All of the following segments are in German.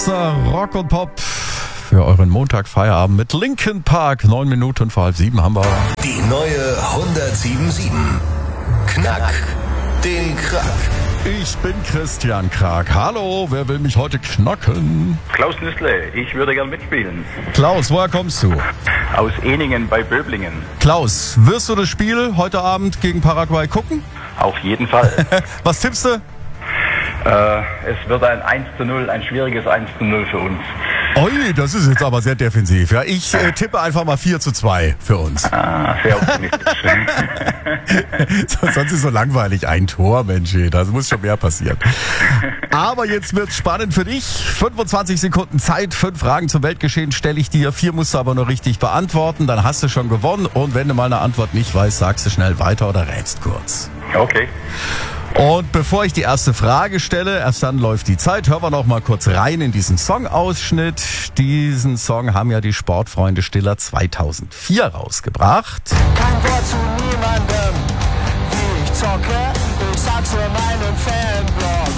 Elstner Rock und Pop für euren Montag-Feierabend mit Linkin Park. 9 Minuten vor 6:30 haben wir. Die neue 107.7. Knack den Krack. Ich bin Christian Krag. Hallo, wer will mich heute knacken? Klaus Nüssle, ich würde gern mitspielen. Klaus, woher kommst du? Aus Eningen bei Böblingen. Klaus, wirst du das Spiel heute Abend gegen Paraguay gucken? Auf jeden Fall. Was tippst du? Es wird ein 1:0, ein schwieriges 1:0 für uns. Ui, das ist jetzt aber sehr defensiv. Ja, ich tippe einfach mal 4:2 für uns. Ah, sehr optimistisch. Sonst ist so langweilig. Ein Tor, Mensch, da muss schon mehr passieren. Aber jetzt wird's spannend für dich. 25 Sekunden Zeit, 5 Fragen zum Weltgeschehen stelle ich dir. 4 musst du aber nur richtig beantworten, dann hast du schon gewonnen. Und wenn du mal eine Antwort nicht weißt, sagst du schnell weiter oder rätst kurz. Okay. Und bevor ich die erste Frage stelle, erst dann läuft die Zeit, hören wir noch mal kurz rein in diesen Songausschnitt. Diesen Song haben ja die Sportfreunde Stiller 2004 rausgebracht. Kein Wort zu niemandem, wie ich zocke, ich sag's nur meinem Fanblog.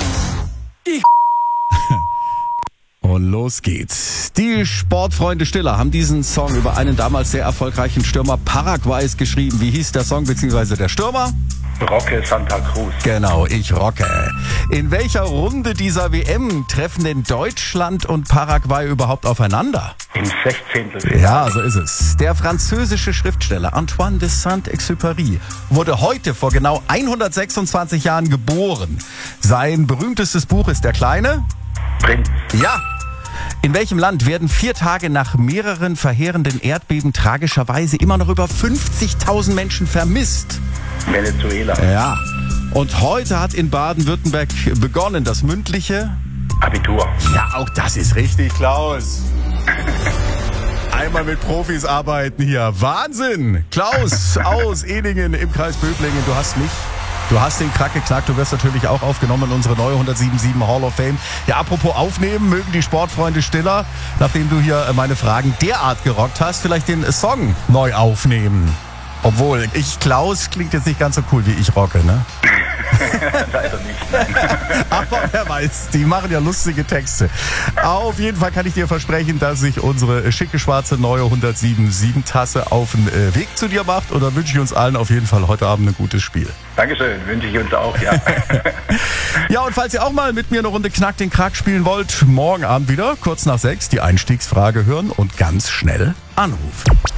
Und los geht's. Die Sportfreunde Stiller haben diesen Song über einen damals sehr erfolgreichen Stürmer Paraguays geschrieben. Wie hieß der Song bzw. der Stürmer? Rocke Santa Cruz. Genau, ich rocke. In welcher Runde dieser WM treffen denn Deutschland und Paraguay überhaupt aufeinander? Im 16. Ja, so ist es. Der französische Schriftsteller Antoine de Saint-Exupéry wurde heute vor genau 126 Jahren geboren. Sein berühmtestes Buch ist Der Kleine Prinz. Ja. In welchem Land werden 4 Tage nach mehreren verheerenden Erdbeben tragischerweise immer noch über 50.000 Menschen vermisst? Venezuela. Ja. Und heute hat in Baden-Württemberg begonnen das mündliche Abitur. Ja, auch das ist richtig, Klaus. Einmal mit Profis arbeiten hier. Wahnsinn! Klaus aus Eningen im Kreis Böblingen, du hast mich. Du hast den Krack geknackt, du wirst natürlich auch aufgenommen in unsere neue 107.7 Hall of Fame. Ja, apropos aufnehmen, mögen die Sportfreunde Stiller, nachdem du hier meine Fragen derart gerockt hast, vielleicht den Song neu aufnehmen. Obwohl, Klaus klingt jetzt nicht ganz so cool wie ich rocke, ne? Leider nicht. Nein. Aber wer weiß, die machen ja lustige Texte. Auf jeden Fall kann ich dir versprechen, dass sich unsere schicke schwarze neue 107.7 Tasse auf den Weg zu dir macht. Und da wünsche ich uns allen auf jeden Fall heute Abend ein gutes Spiel. Dankeschön, wünsche ich uns auch, ja. Ja, und falls ihr auch mal mit mir eine Runde Knack den Krack spielen wollt, morgen Abend wieder, kurz nach 6, die Einstiegsfrage hören und ganz schnell anrufen.